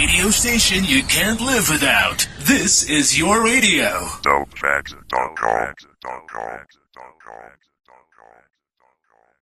radio station you can't live without. This is your radio. Dopetracks.com.